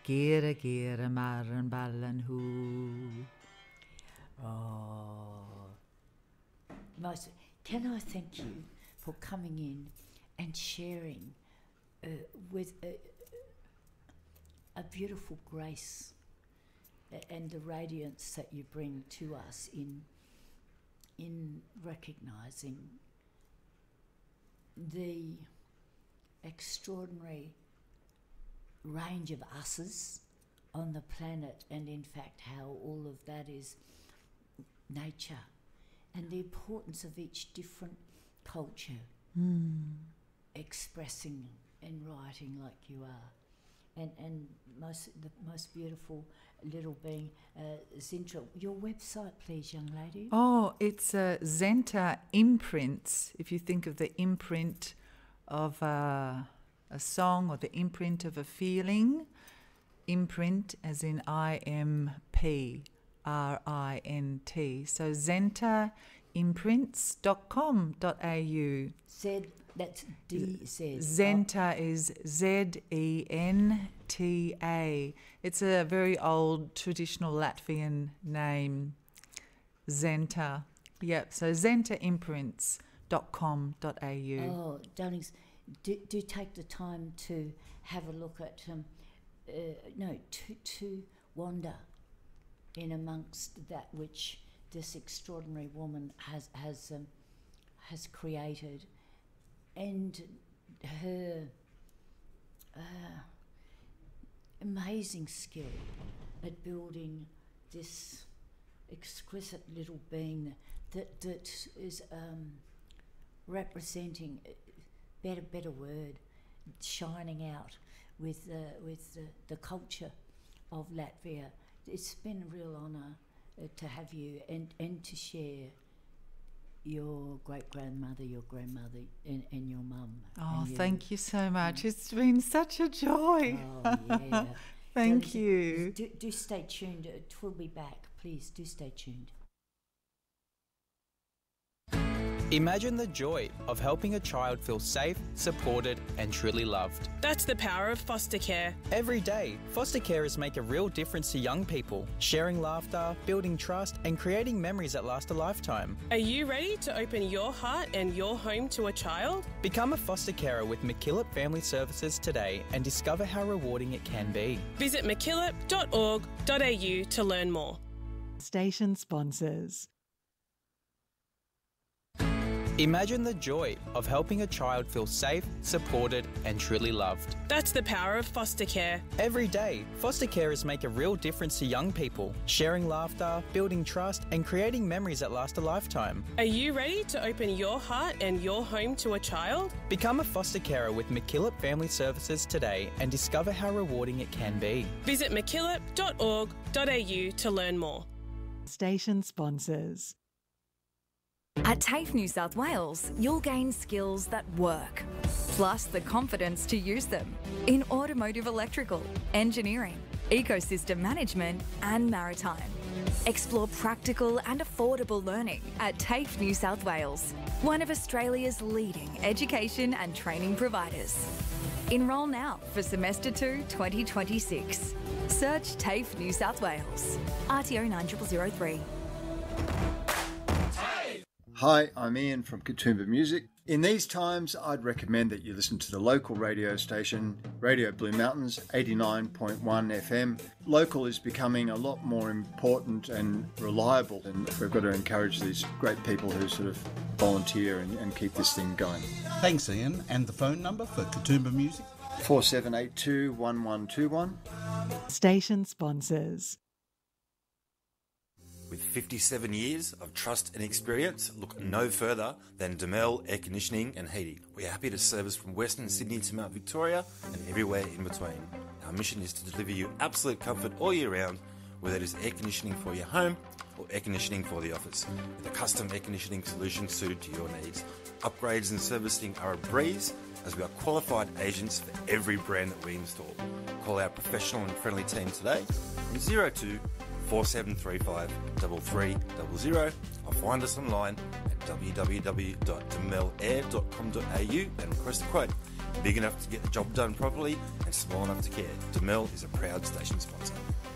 Gira gira maran ballan hu. Oh, can I thank you for coming in and sharing with a beautiful grace and the radiance that you bring to us in recognising the extraordinary range of uses on the planet, and in fact how all of that is nature, and the importance of each different culture expressing and writing like you are, and the most beautiful little being, Zintra. Your website, please, young lady. Oh, it's Zenta Imprints. If you think of the imprint of a song or the imprint of a feeling, imprint as in IMPRINT. So zentaimprints.com.au. That's DZ. Zenta is ZENTA. It's a very old traditional Latvian name, Zenta. Yep, so zentaimprints.com.au. Oh, darlings, do take the time to have a look at, to wander in amongst that which this extraordinary woman has created, and her amazing skill at building this exquisite little being that is representing, better word, shining out with the culture of Latvia. It's been a real honour to have you and to share your great-grandmother, your grandmother, and your mum. Oh, thank you so much. It's been such a joy. Oh, yeah. Thank you. Do stay tuned. We'll be back. Please, do stay tuned. Imagine the joy of helping a child feel safe, supported and truly loved. That's the power of foster care. Every day, foster carers make a real difference to young people, sharing laughter, building trust and creating memories that last a lifetime. Are you ready to open your heart and your home to a child? Become a foster carer with MacKillop Family Services today and discover how rewarding it can be. Visit mackillop.org.au to learn more. Station sponsors. Imagine the joy of helping a child feel safe, supported and truly loved. That's the power of foster care. Every day, foster carers make a real difference to young people, sharing laughter, building trust and creating memories that last a lifetime. Are you ready to open your heart and your home to a child? Become a foster carer with MacKillop Family Services today and discover how rewarding it can be. Visit mackillop.org.au to learn more. Station sponsors. At TAFE New South Wales, you'll gain skills that work, plus the confidence to use them in automotive electrical, engineering, ecosystem management and maritime. Explore practical and affordable learning at TAFE New South Wales, one of Australia's leading education and training providers. Enrol now for Semester 2 2026. Search TAFE New South Wales. RTO 9003. Hi, I'm Ian from Katoomba Music. In these times, I'd recommend that you listen to the local radio station, Radio Blue Mountains, 89.1 FM. Local is becoming a lot more important and reliable, and we've got to encourage these great people who sort of volunteer and keep this thing going. Thanks, Ian. And the phone number for Katoomba Music? 4782 1121. Station sponsors. With 57 years of trust and experience, look no further than Demel Air Conditioning and Heating. We are happy to service from Western Sydney to Mount Victoria and everywhere in between. Our mission is to deliver you absolute comfort all year round, whether it is air conditioning for your home or air conditioning for the office, with a custom air conditioning solution suited to your needs. Upgrades and servicing are a breeze, as we are qualified agents for every brand that we install. Call our professional and friendly team today from 02 4735 3300 or find us online at www.demelair.com.au and request a quote. big enough to get the job done properly and small enough to care. Demel is a proud station sponsor.